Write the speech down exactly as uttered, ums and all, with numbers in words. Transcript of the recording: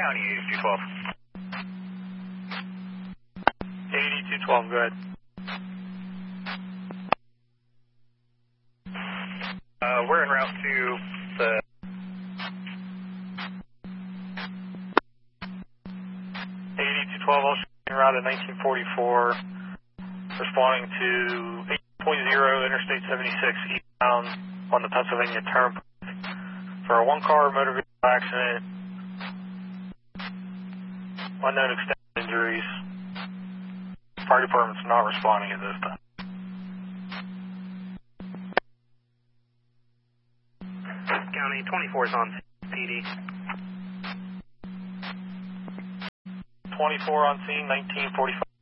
County eighty-two twelve. eighty-two twelve, go ahead. Uh, we're en route to the eighty-two twelve, I'll show you route at nineteen forty-four, responding to eight point zero Interstate seventy-six eastbound on the Pennsylvania Turnpike for a one-car motor vehicle accident, unknown extent injuries. Fire department's not responding at this time. County twenty-four is on P D. twenty-four on scene, nineteen forty-five.